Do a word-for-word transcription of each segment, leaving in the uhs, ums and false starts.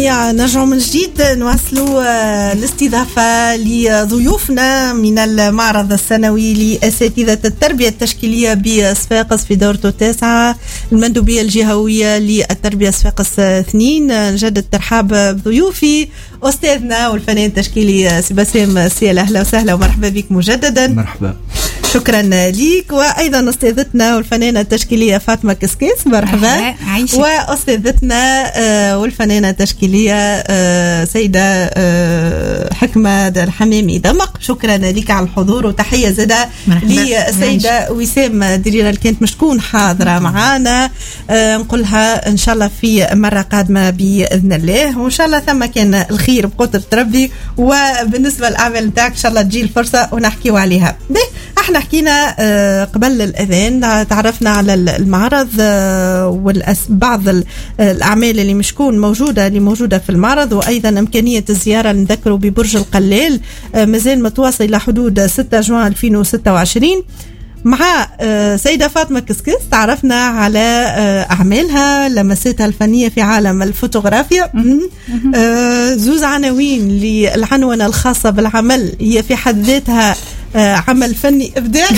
مستمعي نرجع من جديد نواصلوا الاستضافة لضيوفنا من المعرض السنوي لأساتذة التربية التشكيلية بصفاقس في دورته التاسعة، المندوبية الجهوية للتربية صفاقس اثنين. نجدد ترحاب بضيوفي أستاذنا والفنان التشكيلي سي بسام سي. أهلا وسهلا ومرحبا بك مجددا. مرحبا، شكرا ليك. وأيضا أستاذتنا والفنانة التشكيلية فاطمة كسكيس، مرحبا. وأستاذتنا والفنانة التشكيلية سيدة حكمة الحمامي دمق، شكرا لك على الحضور. وتحية زادة للسيدة وسام دريرة اللي كانت مش تكون حاضرة معانا، نقولها إن شاء الله في مرة قادمة بإذن الله، وإن شاء الله ثم كان الخير بقدرة ربي. وبالنسبة للأعمال نتاعك إن شاء الله تجي الفرصة ونحكيوا عليها. ده احنا حكينا قبل الأذان، تعرفنا على المعرض وبعض الأعمال اللي مش تكون موجودة اللي موجودة في المعرض، وأيضا إمكانية الزيارة نذكروا ببرج القلال مازال متواصل إلى حدود ستة جوان ألفين وستة وعشرين. مع سيدة فاطمة كسكس تعرفنا على أعمالها لمساتها الفنية في عالم الفوتوغرافيا. زوز عناوين للعنوانة الخاصة بالعمل، هي في حد ذاتها عمل فني إبداعي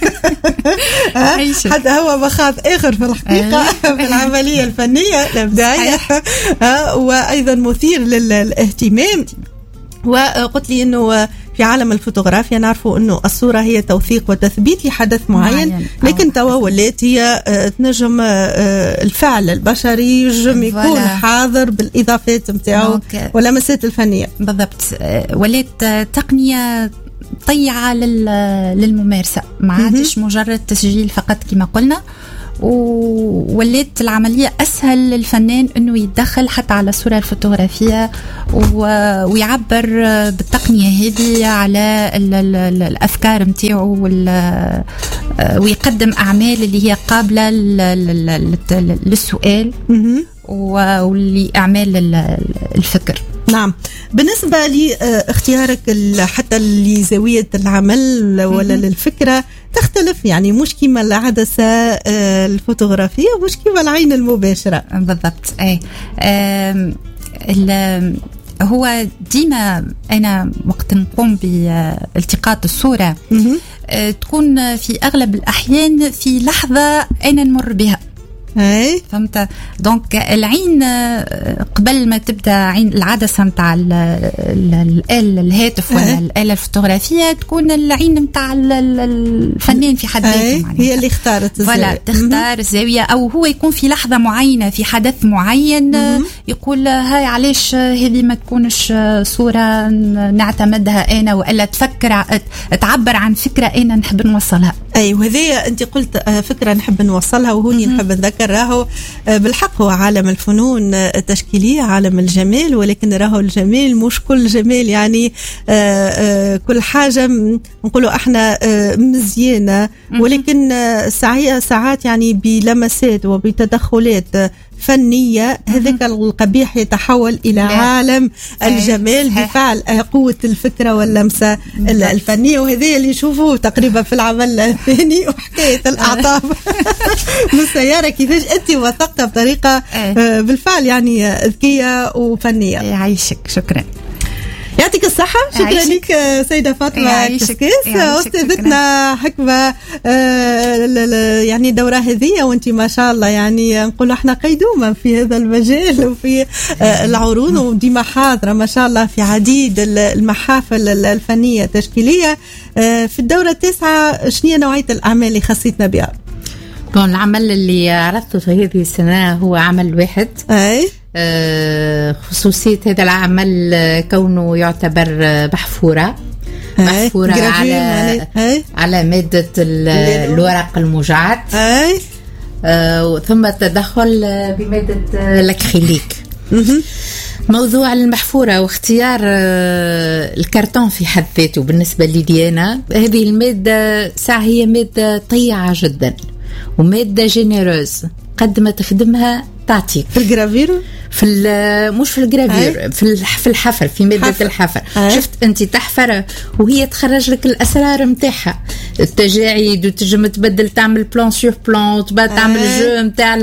حتى هو مخاض آخر في الحقيقة في العملية الفنية الإبداعية، وأيضا مثير للاهتمام. وقلت لي أنه في عالم الفوتوغرافيا نعرفوا أنه الصورة هي توثيق وتثبيت لحدث معين, معين. لكن توا ولات هي تنجم الفعل البشري ينجم يكون حاضر بالإضافات متاعه ولمسات الفنية. بالضبط، ولات تقنية طيعة للممارسة، ما عادش مجرد تسجيل فقط كما قلنا، ووليت العملية أسهل للفنان أنه يتدخل حتى على الصورة الفوتوغرافية ويعبر بالتقنية هذه على الأفكار متاعه، ويقدم أعمال اللي هي قابلة للسؤال ولأعمال الفكر. نعم. بالنسبة لاختيارك حتى لزاوية العمل ولا للفكرة تختلف، يعني مش كما العدسة الفوتوغرافية مش كما العين المباشرة. بالضبط. اي هو ديما أنا وقت نقوم بالتقاط الصورة تكون في أغلب الأحيان في لحظة أنا نمر بها. اي فهمت. دونك العين قبل ما تبدا عين العدسه نتاع الآلة الهاتف ولا الآلة الفوتوغرافيه تكون العين نتاع الفنان في حد ذاته، هي اللي اختارت الزاويه، ولا تختار الزاويه، او هو يكون في لحظه معينه في حدث معين يقول هاي علاش هذه ما تكونش صوره نعتمدها انا، والا تفكر تعبر عن فكره انا نحب نوصلها. اي وهذه انت قلت فكره نحب نوصلها، وهوني نحب نذكر راهو بالحق هو عالم الفنون التشكيلية عالم الجمال، ولكن راهو الجمال مش كل جمال، يعني كل حاجة نقولوا احنا مزيانة، ولكن ساعات يعني بلمسات وبتدخلات فنية هذاك القبيح يتحول إلى عالم الجمال بفعل قوة الفكرة واللمسة الفنية. وهذا اللي يشوفوه تقريبا في العمل الثاني، وحكاية الأعطاب بالسيارة كيفاش أنت وثقتها بطريقة بالفعل يعني ذكية وفنية. يعيشك. شكرا، يعطيك الصحة. شكرا لك سيدة فاطمة كسكيس. أستاذتنا حكمة يعني دورة هذه وانت ما شاء الله يعني نقول احنا قيدومة في هذا المجال وفي العروض، وديما حاضرة ما شاء الله في عديد المحافل الفنية التشكيلية. في الدورة التاسعة شنو نوعية الأعمال اللي خصيتنا بها؟ طبعا العمل اللي عرضته في هذه السنة هو عمل واحد. أي خصوصية هذا العمل كونه يعتبر محفورة محفورة على على مادة الورق المجعد، آه ثم التدخل بمادة الأكريليك. موضوع المحفورة واختيار الكرتون في حد ذاته بالنسبة لي أنا، هذه المادة ساعة هي مادة طيعة جدا ومادة جينيروز، قد ما تخدمها تعطيك في الجرافير في مش في الجرافير في في الحفر في ماده حفر. الحفر أي. شفت انت تحفر وهي تخرج لك الاسرار نتاعها التجاعيد وتجم تبدل تعمل بلان سور بلان تبقى تعمل جو نتاع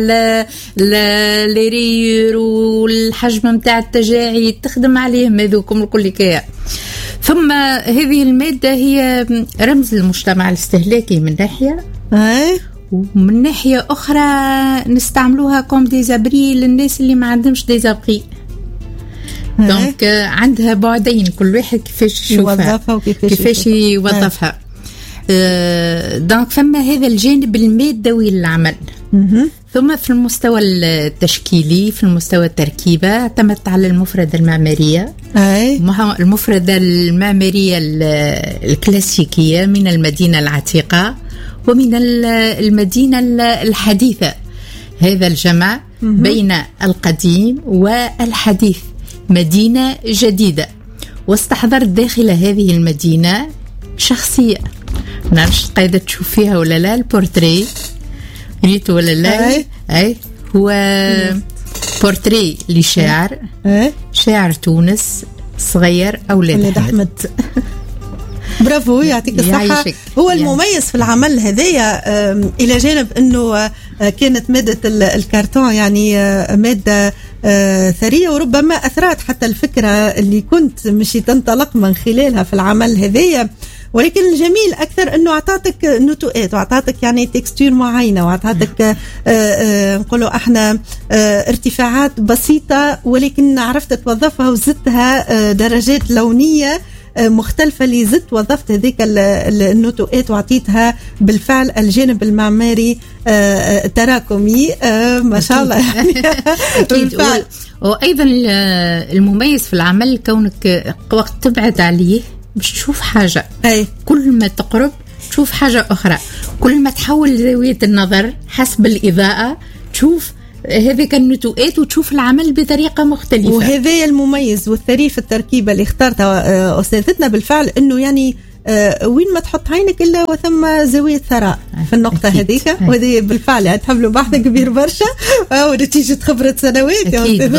لي ريور والحجم نتاع التجاعيد تخدم عليهم هذوكم الكل كيا. ثم هذه الماده هي رمز للمجتمع الاستهلاكي من ناحيه أي. ومن ناحية أخرى نستعملوها كوم ديزابري للناس اللي ما عندهمش ديزابري. دونك عندها بعدين كل واحد كيفاش يشوفها كيفاش يوظفها. دونك فما هذا الجانب المادوي للعمل. ثم في المستوى التشكيلي في المستوى التركيبة اعتمدت على المفردة المعمارية. أي. المفردة المعمارية الكلاسيكية من المدينة العتيقة ومن المدينة الحديثة. هذا الجمع بين القديم والحديث مدينة جديدة. واستحضرت داخل هذه المدينة شخصية نعرفش قاعدة تشوف فيها ولا لا البورتري ريتو ولا لا أي. أي هو بورتري لشاعر أي. شاعر تونس صغير أولاد أحمد. برافو يعطيك الصحة. هو المميز في العمل هذايا إلى جانب أنه كانت مادة الكرتون يعني مادة ثرية وربما أثرت حتى الفكرة اللي كنت مشي تنطلق من خلالها في العمل هذايا. ولكن الجميل أكثر أنه أعطاتك نتوءات وأعطاتك يعني تكستور معينة وأعطاتك نقولوا احنا ارتفاعات بسيطة ولكن عرفت توظفها وزدتها درجات لونية مختلفة اللي زدت وظفت هذيك النتوءات وعطيتها بالفعل الجانب المعماري تراكمي ما شاء الله يعني بالفعل. وأيضا المميز في العمل كونك وقت تبعد عليه باش تشوف حاجة أي. كل ما تقرب تشوف حاجة أخرى كل ما تحول زاوية النظر حسب الإضاءة تشوف هذيك النتوءات وتشوف العمل بطريقة مختلفة. وهذا المميز والثري في التركيبة اللي اختارتها أستاذتنا بالفعل أنه يعني آه وين ما تحط عينك إلا وثم زاوية ثراء في النقطة هذيك. وهذه بالفعل يعني تحملوا بحث كبير برشا ونتيجة خبرة سنوات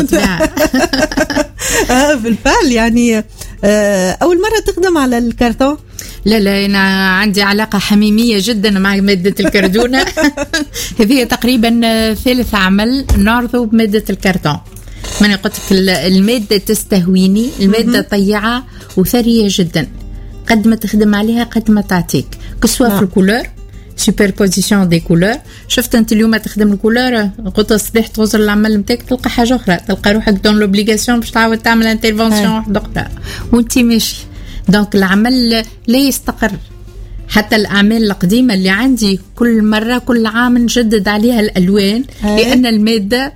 آه بالفعل يعني آه أول مرة تخدم على الكرتون. لا لا أنا عندي علاقة حميمية جدا مع مادة الكردونة. هذه تقريبا ثالث عمل نعرضه بمادة الكرتون. من قلت لك المادة تستهويني المادة طيعة وثرية جدا قد ما تخدم عليها قد ما تعطيك كسوا في الكولور سوبربوزيشن دي كولور. شفت انت اليوم تخدم الكولور قلت الصباح توصل العمل نتاعك تلقى حاجة أخرى تلقى روحك دون لوبليغاسيون باش تعاود تعمل انترفونسيون واحدة أخرى وانت ماشي. دونك العمل لا يستقر. حتى الأعمال القديمة اللي عندي كل مرة كل عام نجدد عليها الألوان أي. لأن المادة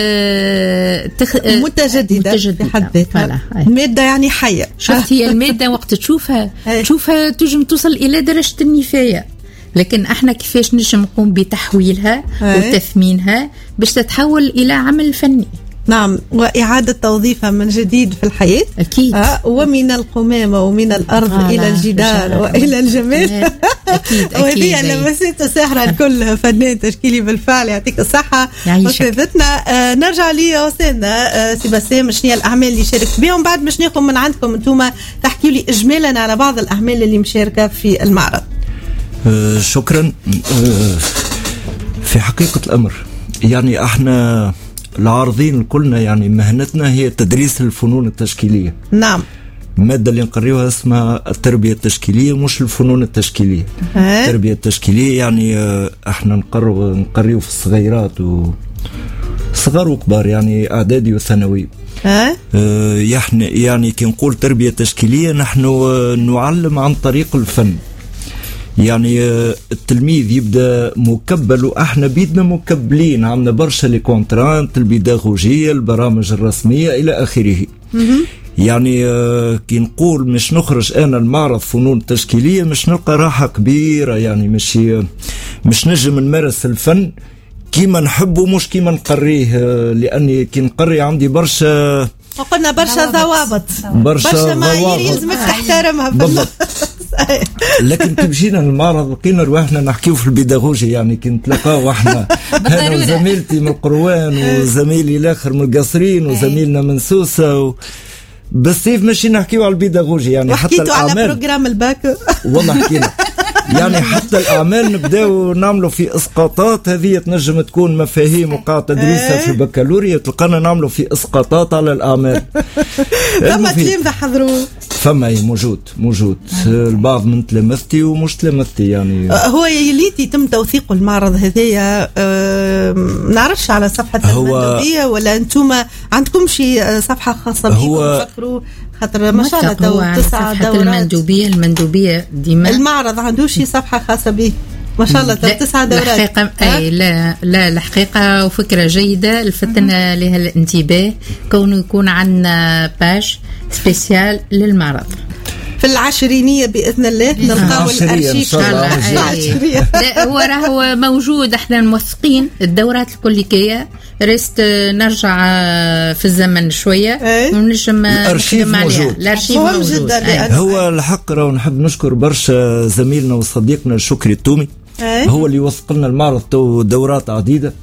آه تخ... آه متجددة, متجددة. في حد ذاتها المادة يعني حية. شفت هي المادة وقت تشوفها تشوفها تجم توصل إلى درجة النفاية لكن احنا كيفاش نجم نقوم بتحويلها أي. وتثمينها باش تتحول إلى عمل فني. نعم وإعادة توظيفها من جديد في الحياة أكيد. آه ومن القمامة ومن الأرض آه إلى الجدار وإلى الجمال. أكيد وهذه لمسات سحرة الكل فنان تشكيلي بالفعل يعطيك الصحة أستاذتنا. آه نرجع لي أستاذنا آه سي بسام شنو الأعمال اللي شاركت بهم بعد باش ناخذ من عندكم أنتم تحكيوا لي إجمالا على بعض الأعمال اللي مشاركة في المعرض. آه شكرا. آه في حقيقة الأمر يعني احنا العارضين كلنا يعني مهنتنا هي تدريس الفنون التشكيلية. نعم. المادة اللي نقريوها اسمها التربية التشكيلية مش الفنون التشكيلية. أه؟ التربية التشكيلية يعني احنا نقروا نقريو في الصغيرات و صغار وكبار يعني اعدادي وثانوي. أه؟ اه يعني يعني كي نقول تربية تشكيلية نحن نعلم عن طريق الفن. يعني التلميذ يبدا مكبل واحنا بيدنا مكبلين عندنا برشا لي كونترانت البيداغوجيه البرامج الرسميه الى اخره. يعني كي نقول مش نخرج انا المعرض فنون تشكيليه مش نلقى راحه كبيره يعني مش مش نجم نمارس الفن كيما نحبه مش كيما نقريه لاني كي نقري عندي برشا وقلنا برشا ضوابط برشا معايير يلزمك تحترمها. بالضبط لكن كي مشينا للمعرض لقينا رواحنا نحكيو في البيداغوجي، يعني كي نتلاقاو احنا انا وزميلتي من القروان وزميلي الاخر من القصرين وزميلنا من سوسه و... بس كيف ماشي نحكيو على البيداغوجي يعني حتى الاعمال على بروجرام الباك والله حكينا يعني حتى الاعمال نبداو نعملوا في اسقاطات، هذه تنجم تكون مفاهيم وقاع تدريسها في البكالوريا، تلقانا نعملوا في اسقاطات على الاعمال. فما تلامذة حضروا؟ فما اي موجود موجود البعض من تلامذتي ومش تلامذتي يعني. هو يليتي تم توثيق المعرض هذايا أه نعرفش على صفحة المندوبية ولا انتم عندكم شي صفحة خاصة بكم تفكروا؟ خاطر ما شاء الله تو تسعة دورات. المندوبية المندوبية ديما المعرض عنده شي صفحة خاصة به ما شاء الله تسعة دورات. الحقيقة أي لا لا الحقيقة وفكرة جيدة لفتنا لها الانتباه كونه يكون عندنا باج سبيسيال للمعرض في العشرينية بإذن الله نلقاو الأرشيف. لا هو راهو موجود، احنا موثقين الدورات الكليكية رست نرجع في الزمن شوية ونجم الأرشيف موجود. الأرشيف موجود. هو الحق راهو نحب نشكر برشا زميلنا وصديقنا شكري التومي أي. هو اللي وثق لنا المعرض تو دورات عديدة.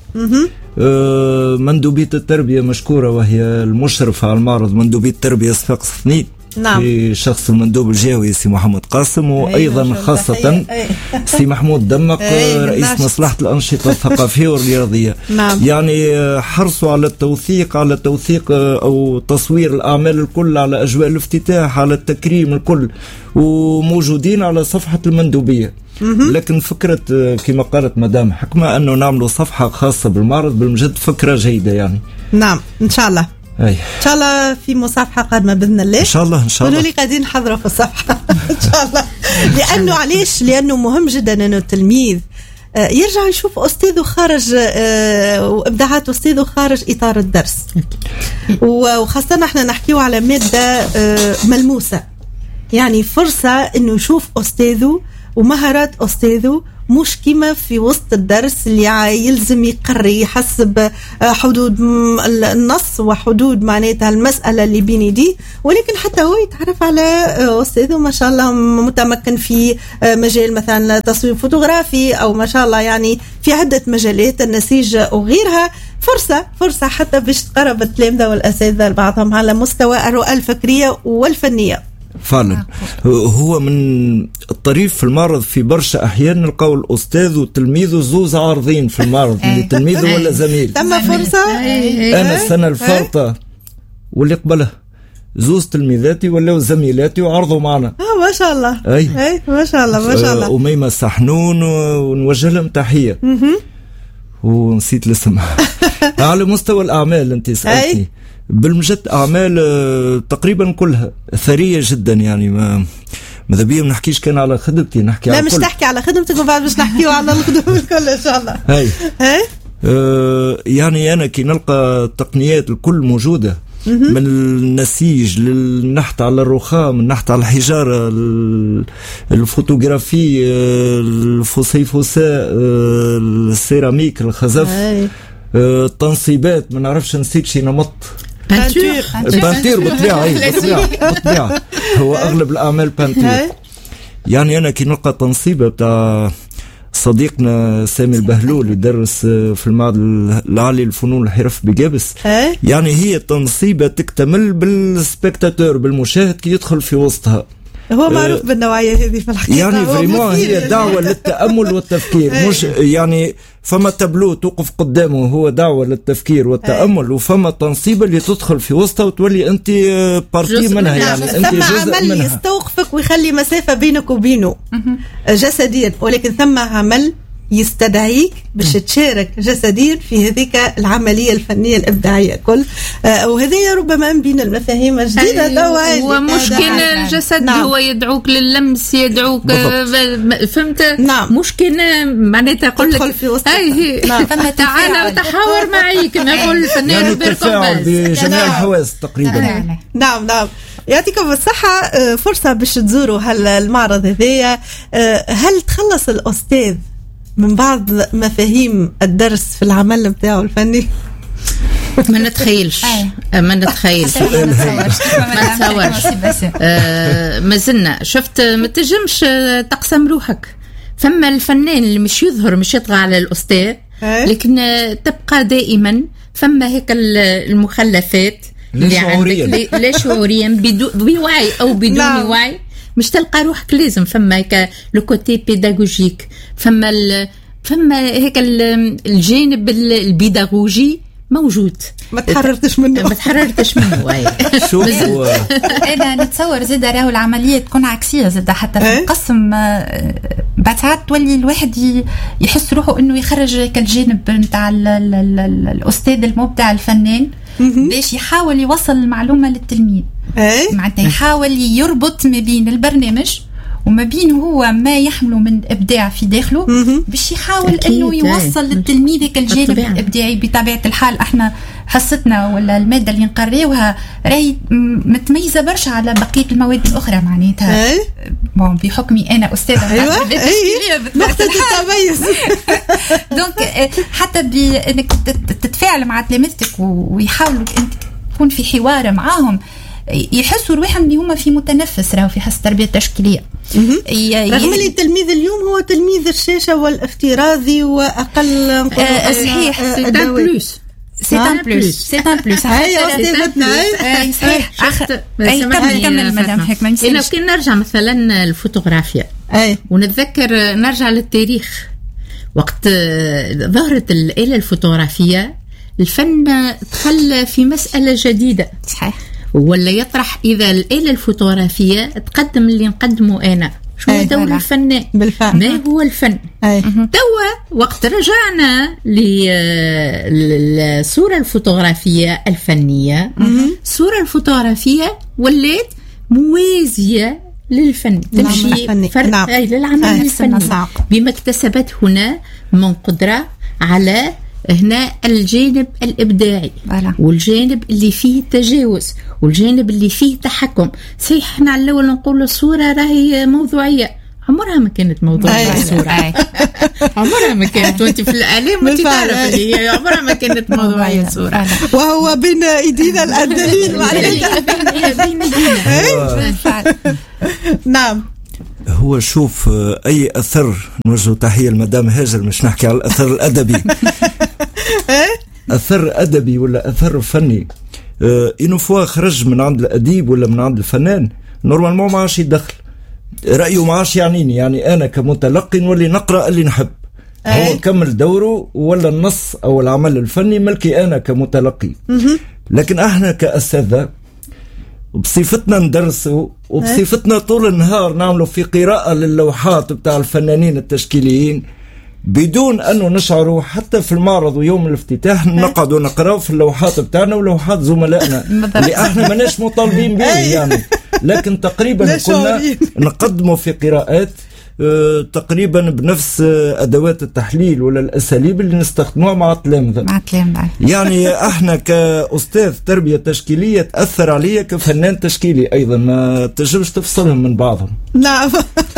آه مندوبية التربية مشكورة وهي المشرفة على المعرض، مندوبية التربية صفاقس اثنين نعم. في شخص المندوب الجاوي سي محمد قاسم، وايضا خاصه سي محمود دمق رئيس مصلحه الانشطه الثقافيه والرياضيه نعم. يعني حرصوا على التوثيق على توثيق او تصوير الاعمال الكل على اجواء الافتتاح على التكريم الكل، وموجودين على صفحه المندوبيه. لكن فكره كما قالت مدام حكمه انه نعملوا صفحه خاصه بالمعرض بالمجد فكره جيده يعني. نعم ان شاء الله أي. ان شاء الله في مصافحه قادمه باذن الله. ان شاء الله ان شاء الله. قولوا لي قاعدين نحضروا في الصفحه ان شاء الله. لانه علاش؟ لانه مهم جدا انه التلميذ يرجع يشوف استاذه خارج وابداعات استاذه خارج اطار الدرس، وخاصه احنا نحكيو على ماده ملموسه، يعني فرصه انه يشوف استاذه ومهارات استاذه مش كما في وسط الدرس اللي يلزم يقري يحسب حدود النص وحدود معناتها المسألة اللي بين يديه، ولكن حتى هو يتعرف على أستاذه ما شاء الله متمكن في مجال مثلا تصوير فوتوغرافي أو ما شاء الله يعني في عدة مجالات النسيج وغيرها. فرصة فرصة حتى باش تقرب التلامذة والأساتذة لبعضهم على مستوى الرؤى الفكرية والفنية. فعلا هو من الطريف في المعرض في برشا احيان نلقاو الاستاذ وتلميذه زوز عارضين في المعرض اللي تلميذه ولا زميل. ثم فرصه انا السنه الفارطه واللي قبلها زوز تلميذاتي ولاو زميلاتي وعرضوا معنا. اه ما شاء الله. اي, أي ما شاء الله ما شاء الله. أميمة سحنون ونوجه لهم تحيه ونسيت الاسم. على مستوى الاعمال انت سالتني بالمجد أعمال تقريبا كلها ثرية جدا يعني ما ماذا بيا ما نحكيش كان على خدمتي نحكي لا على مش كل. تحكي على خدمتك وبعد مش نحكيو على الخدمة الكل إن شاء الله. هاي هاي آه يعني أنا كي نلقى التقنيات الكل موجودة من النسيج للنحت على الرخام النحت على الحجارة الفوتوغرافي الفوسيفوساء السيراميك الخزف التنصيبات ما نعرفش نسيت شي نمط بانتير بانتير بالطبيعة اي بالطبيعة بالطبيعة هو اغلب الاعمال بانتير. يعني انا كي نلقى تنصيبه بتاع صديقنا سامي البهلول يدرس في المعهد العالي للفنون الحرف بجابس، يعني هي تنصيبه تكتمل بالسبكتاتور بالمشاهد كي يدخل في وسطها. هو معروف بالنوعية هذه في الحقيقة يعني فريمون هي دعوة للتأمل والتفكير مش يعني فما تابلو توقف قدامه هو دعوة للتفكير والتأمل وفما تنصيبة اللي تدخل في وسطها وتولي أنت بارتي منها يعني أنت جزء عمل منها. يستوقفك ويخلي مسافة بينك وبينه جسديا، ولكن ثم عمل يستدعيك باش تشارك جسديا في هذيك العمليه الفنيه الابداعيه كل آه وهذه ربما بين المفاهيم الجديده توا ومشكل الجسد نعم. هو يدعوك لللمس يدعوك فهمت نعم. مشكل معناتها يقول لك في وسط نعم. تعال وتحاور معي كما يقول الفنان يعني التفاعل بجميع الحواس تقريبا. نعم نعم يعطيكم الصحه. فرصه باش تزوروا هالمعرض هذايا. هل تخلص الاستاذ من بعض مفاهيم الدرس في العمل بتاعه الفني؟ ما نتخيلش ما نتخيلش ما نتصورش. ما زلنا شفت ما تجمش تقسم روحك. فما الفنان اللي مش يظهر مش يطغى على الأستاذ لكن تبقى دائما فما هيك المخلفات اللي عندك لا شعوريا بوعي أو بدون لا. وعي مش تلقى روحك لازم فما هيك لو كوتي بيداغوجيك فما فما هيك الجانب البيداغوجي موجود ما تحررتش منه ما تحررتش منه. شوف انا نتصور زيد راهو العمليه تكون عكسيه زيد حتى في القسم بعد ساعات تولي الواحد يحس روحه انه يخرج كالجانب نتاع الاستاذ المبدع الفنان باش يحاول يوصل المعلومه للتلميذ معناتها يحاول يربط ما بين البرنامج وما بين هو ما يحمله من إبداع في داخله باش يحاول أنه يوصل للتلميذ كالجانب الإبداعي. بطبيعة الحال احنا حصتنا ولا المادة اللي نقريوها راهي متميزة برشا على بقية المواد الأخرى معناتها بون بحكمي أنا أستاذة أيوة نقطة التميز دونك حتى بأنك تتفاعل مع تلامذتك ويحاولوا أنت تكون في حوار معاهم يحسوا روحهم اللي هما في متنفس راهو في حصة التربية التشكيلية. رغم اللي التلميذ اليوم هو تلميذ الشاشة والافتراضي وأقل صحيح سي ان بلوس سي ان بلوس سي ان بلوس هاي أستاذتنا صحيح أي كمل كمل مدام حكمة. إنه كي نرجع مثلا الفوتوغرافيا ونتذكر نرجع للتاريخ وقت ظهرت الآلة الفوتوغرافية الفن دخل في مسألة جديدة صحيح ولا يطرح إذا الآلة الفوتوغرافية تقدم اللي نقدمه أنا شو هو دور الفنان بالفعل ما هو الفن. توا وقت رجعنا للصورة الفوتوغرافية الفنية الصورة الفوتوغرافية ولات موازية للفن تمشي فرق نعم. للعمل آه. الفني بما اكتسبت هنا من قدرة على هنا الجانب الإبداعي ألا. والجانب اللي فيه تجاوز والجانب اللي فيه تحكم. صحيح احنا على الأول نقول الصورة راهي موضوعية عمرها ما كانت موضوعية الصورة عمرها ما كانت وانت في الإعلام وانت تعرف اللي هي عمرها ما كانت موضوعية الصورة وهو بين ايدينا الدليل بين ايدينا نعم. هو شوف أي أثر نوجه تحية المدام هاجر مش نحكي على الأثر الأدبي أثر أدبي ولا أثر فني إنه فوا خرج من عند الأديب ولا من عند الفنان نورمالمون ما عاش يدخل رأيه ما عاش يعنيني يعني أنا كمتلقي نولي نقرأ اللي نحب هو كمل دوره ولا النص أو العمل الفني ملكي أنا كمتلقي. لكن احنا كأساتذة بصفتنا ندرسوا وبصفتنا طول النهار نعملوا في قراءة للوحات بتاع الفنانين التشكيليين بدون أنه نشعروا حتى في المعرض ويوم الافتتاح نقعدوا نقرأوا في اللوحات بتاعنا ولوحات زملائنا اللي احنا مناش مطالبين به يعني لكن تقريبا كنا نقدموا في قراءات تقريبا بنفس أدوات التحليل ولا الأساليب اللي نستخدموها مع التلامذة مع التلامذة يعني احنا كأستاذ تربية تشكيلية تأثر عليا كفنان تشكيلي أيضا ما تجربش تفصلهم من بعضهم. نعم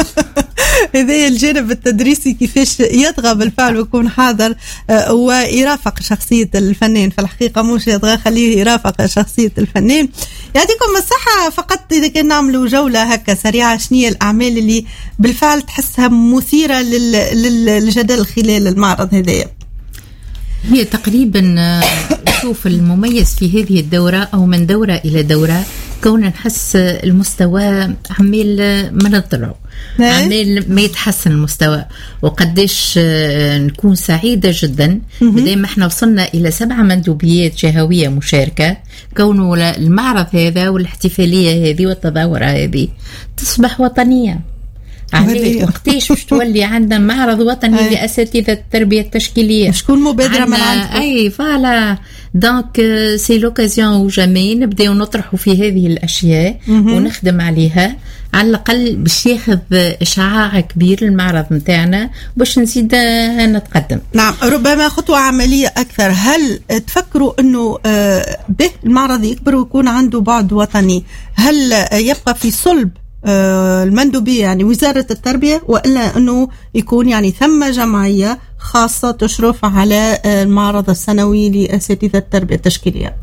هذا الجانب التدريسي كيفاش يطغى بالفعل ويكون حاضر ويرافق شخصية الفنان في الحقيقة مش يطغى خليه يرافق شخصية الفنان. يعطيكم الصحة. فقط إذا كان نعملوا جولة هكا سريعة شنية الأعمال اللي بالفعل تحسها مثيرة للجدل خلال المعرض هذايا؟ هي تقريبا شوف المميز في هذه الدورة أو من دورة إلى دورة كون نحس المستوى عمال ما نطلعه عمال ما يتحسن المستوى وقديش نكون سعيدة جدا بدأ ما احنا وصلنا إلى سبعة مندوبيات جهوية مشاركة كونه المعرض هذا والاحتفالية هذه والتظاهرة هذه تصبح وطنية عليه وقتيش مش تولي عندنا معرض وطني لأساتذة التربية التشكيلية شكون مبادرة من عندكم أي فعلا دونك سي لوكازيون وجميل نبداو نطرحوا في هذه الأشياء ونخدم عليها على الأقل باش ياخذ إشعاع كبير المعرض متاعنا باش نزيد نتقدم. نعم ربما خطوة عملية أكثر. هل تفكروا أنه به المعرض يكبر ويكون عنده بعد وطني هل يبقى في صلب المندوبية يعني وزارة التربية وإلا أنه يكون يعني ثم جمعية خاصة تشرف على المعرض السنوي لأساتذة التربية التشكيلية؟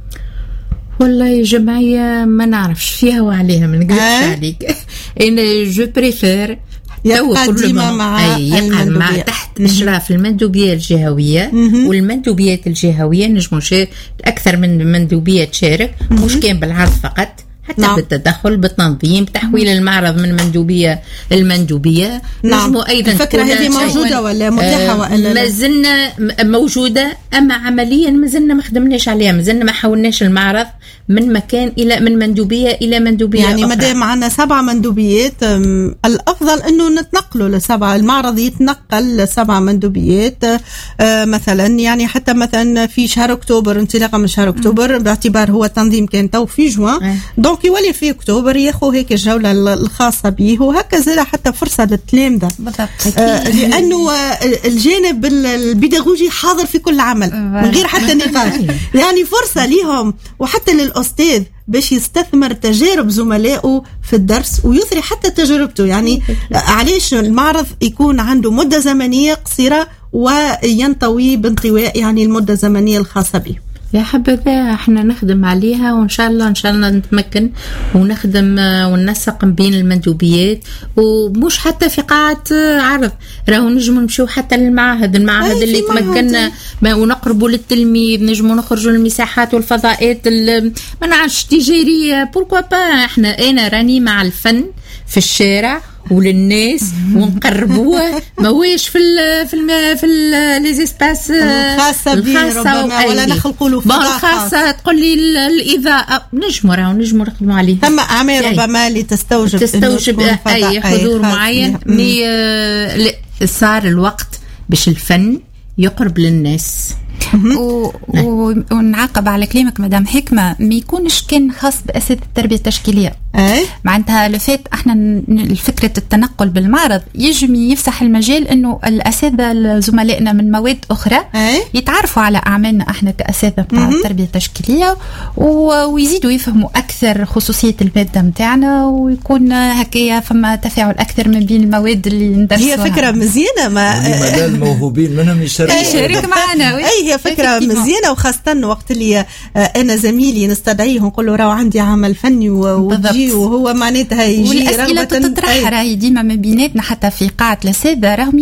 والله جمعية ما نعرفش فيها وعليها، ما نقدرش عليك. انا جو بريفير يبقى ديما مع مع تحت إشراف المندوبية الجهوية. والمندوبيات الجهوية نجمو أكثر من مندوبية تشارك، مش كان بالعرض فقط، حتى نعم. بالتدخل بالتنظيم تحويل المعرض من مندوبية المندوبية. نعم. نجمو أيضا الفكرة هذه موجودة ولا متاحة ولا ما زلنا موجودة، أما عمليا ما زلنا ما خدمناش عليها، ما زلنا ما حولناش المعرض من مكان إلى من مندوبية إلى مندوبية يعني ما دام معنا سبع مندوبيات الأفضل أنه نتنقلوا لسبعة، المعرض يتنقل لسبع مندوبيات آه مثلا، يعني حتى مثلا في شهر أكتوبر، انطلاقا من شهر أكتوبر م. باعتبار هو التنظيم كان تو في جوان، دونك يولي في أكتوبر ياخو هيك الجولة الخاصة به، وهكذا حتى فرصة للتلامذة آه لأنه الجانب البيداغوجي حاضر في كل عمل من غير حتى نقاش، يعني فرصة ليهم وحتى للأستاذ باش يستثمر تجارب زملائه في الدرس ويثري حتى تجربته. يعني علاش المعرض يكون عنده مدة زمنية قصيرة وينطوي بانطواء يعني المدة الزمنية الخاصة به. يا حبذا احنا نخدم عليها، وان شاء الله ان شاء الله نتمكن ونخدم وننسق بين المندوبيات، ومش حتى في قاعة عرض، راهو نجموا نمشيو حتى للمعاهد، المعاهد اللي تمكنا ونقربوا للتلميذ، نجموا نخرجوا للمساحات والفضاءات ما نعرفش تجارية. بوركوا با احنا انا راني مع الفن في الشارع وللناس ونقربوه، ماهوش في ال في ال في لي زيسباس الخاصه ربما ولا نخلقوا له فضاء خاصه. تقول لي الاضاءه نجموا راهو نجموا نخدموا عليه، ثم اعمال ربما اللي تستوجب تستوجب اي حضور معين. مي صار الوقت باش الفن يقرب للناس. و... و... ونعقب على كلامك مدام حكمة، ما يكونش كان خاص بأساتذة التربية التشكيلية. أي؟ معناتها لفات احنا فكرة التنقل بالمعرض يجب يفسح المجال انه الأساتذة زملائنا من مواد أخرى أي؟ يتعرفوا على أعمالنا احنا كأساتذة بتاع التربية التشكيلية، و... ويزيدوا يفهموا أكثر خصوصية المادة متاعنا، ويكون هكايا فما تفاعل أكثر من بين المواد اللي ندرسوها. هي فكرة مزيانة، ما مدى الموهوبين منهم يشارك معنا. أي هي فكرة مزيانة، وخاصة وقت اللي أنا زميلي نستدعيه نقول له راهو عندي عمل فني وتجي وهو معناتها يجي رغبة. والأسئلة تطرح راهي ديما ما بيناتنا حتى في قاعة الأساتذة، رغم